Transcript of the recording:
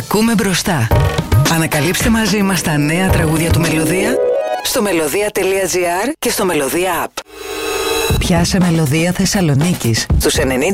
Ακούμε μπροστά. Ανακαλύψτε μαζί μας τα νέα τραγούδια του Μελωδία στο melodia.gr και στο Melodia App. Πιάσε Μελωδία Θεσσαλονίκης στους 90.